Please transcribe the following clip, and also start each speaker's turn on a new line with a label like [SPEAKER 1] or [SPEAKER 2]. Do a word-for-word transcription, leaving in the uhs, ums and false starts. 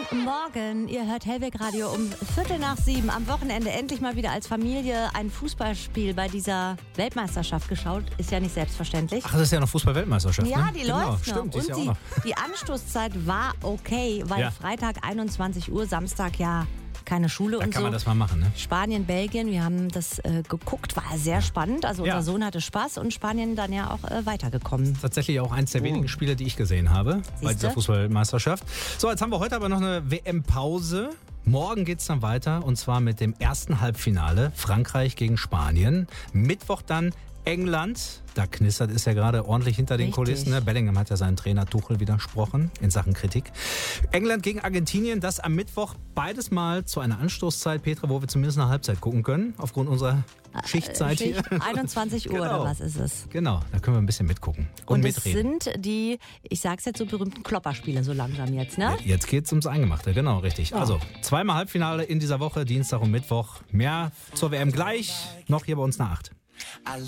[SPEAKER 1] Morgen. Ihr hört Hellweg Radio um Viertel nach sieben. Am Wochenende endlich mal wieder als Familie ein Fußballspiel bei dieser Weltmeisterschaft geschaut. Ist ja nicht selbstverständlich.
[SPEAKER 2] Ach, das ist ja noch Fußball-Weltmeisterschaft,
[SPEAKER 1] Ja,
[SPEAKER 2] ne?
[SPEAKER 1] die
[SPEAKER 2] Genau,
[SPEAKER 1] läuft noch.
[SPEAKER 2] stimmt, die
[SPEAKER 1] Und
[SPEAKER 2] ist ja auch
[SPEAKER 1] die,
[SPEAKER 2] noch.
[SPEAKER 1] die Anstoßzeit war okay, weil
[SPEAKER 2] Ja.
[SPEAKER 1] Freitag einundzwanzig Uhr, Samstag ja keine Schule
[SPEAKER 2] Da
[SPEAKER 1] und
[SPEAKER 2] kann
[SPEAKER 1] so.
[SPEAKER 2] man das mal machen, ne?
[SPEAKER 1] Spanien, Belgien, wir haben das äh, geguckt, war sehr spannend. Also
[SPEAKER 2] Ja.
[SPEAKER 1] unser Sohn hatte Spaß und Spanien dann ja auch äh, weitergekommen.
[SPEAKER 2] Tatsächlich auch eins der wenigen Spiele, die ich gesehen habe bei
[SPEAKER 1] Siehste?
[SPEAKER 2] dieser Fußballmeisterschaft. So, jetzt haben wir heute aber noch eine W M-Pause. Morgen geht's dann weiter und zwar mit dem ersten Halbfinale Frankreich gegen Spanien. Mittwoch dann England. Da knistert es ja gerade ordentlich hinter den
[SPEAKER 1] Richtig.
[SPEAKER 2] Kulissen. Ne? Bellingham hat ja seinen Trainer Tuchel widersprochen in Sachen Kritik. England gegen Argentinien, das am Mittwoch beides mal zu einer Anstoßzeit, Petra, wo wir zumindest eine Halbzeit gucken können, aufgrund unserer Schichtzeit
[SPEAKER 1] Schicht,
[SPEAKER 2] hier.
[SPEAKER 1] einundzwanzig Uhr
[SPEAKER 2] Genau.
[SPEAKER 1] oder was ist es?
[SPEAKER 2] Genau, da können wir ein bisschen mitgucken und,
[SPEAKER 1] Und es
[SPEAKER 2] mitreden.
[SPEAKER 1] sind die, ich sag's jetzt so, berühmten Klopperspiele so langsam jetzt, ne?
[SPEAKER 2] Jetzt geht's ums Eingemachte, genau, richtig. Also, zweimal Halbfinale in dieser Woche, Dienstag und Mittwoch. Mehr zur W M gleich, noch hier bei uns nach acht.
[SPEAKER 3] I